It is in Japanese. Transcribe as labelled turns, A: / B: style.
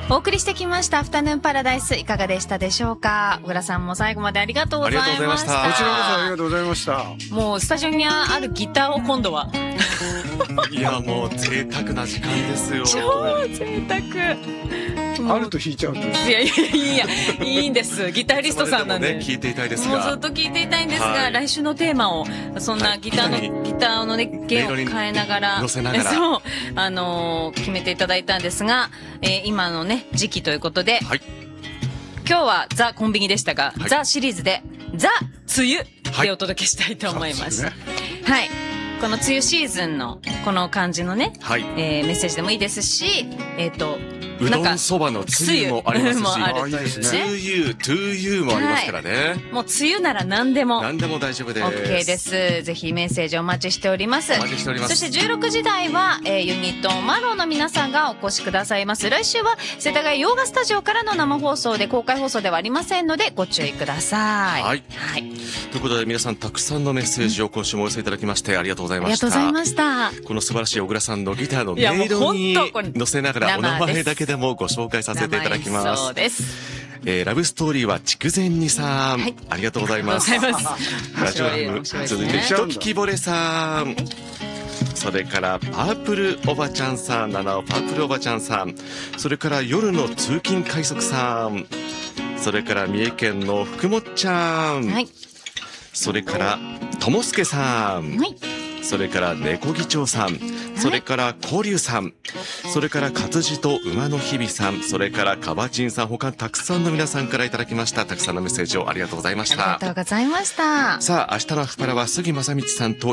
A: お送りしてきましたアフタヌーンパラダイス、いかがでしたでしょうか。小倉さんも最後までありがとうございました。
B: ありがとうございました。
C: こちらこそありがとうございました。
A: もうスタジオにあるギターを今度はい
B: やもう贅沢な時間ですよ。
A: 超贅沢。
C: あると弾いちゃうんです。
A: いやいやいいんです。ギタリストさんなんで。
B: 聞いていたいですが。
A: もうずっと聞いていたいんですが、来週のテーマをそんなギターのね弦を変えながら、そう決めていただいたんですが、今のね時期ということで、今日はザコンビニでしたが、ザシリーズでザ梅雨でお届けしたいと思います。はい。この梅雨シーズンのこの感じのね、メッセージでもいいですし、
B: うどんそばのつゆもありますし、
A: つ
B: ゆ、トゥーユーもありますからね。
A: もう梅雨なら何でも
B: 大丈夫です。
A: OK です。ぜひメッセージお待ちしております。
B: お待ちしております。
A: そして16時台は、ユニットマローの皆さんがお越しくださいます。来週は世田谷洋画スタジオからの生放送で、公開放送ではありませんのでご注意ください。
B: はい。ということで皆さんたくさんのメッセージを今週もお寄せいただきましてありがとうございました。
A: ありがとうございました。
B: この素晴らしい小倉さんのギターの音色に乗せながらお名前だけでもご紹介させていただきます。
A: そうです。
B: ラブストーリーは筑前煮さん、ありがとうございます。ラジオネーム続いてひとききぼれさん、それからパープルおばちゃんさん、七尾パープルおばちゃんさん、それから夜の通勤快速さん、それから三重県の福もっちゃん、それからともすけさん、それから猫議長さん、それから交流さん、それから活字と馬の日々さん、それからかばちんさん、他たくさんの皆さんからいただきました。たくさんのメッセージをありがとうございました。
A: ありがとうございました。
B: さあ明日のアフパラは杉正道さんと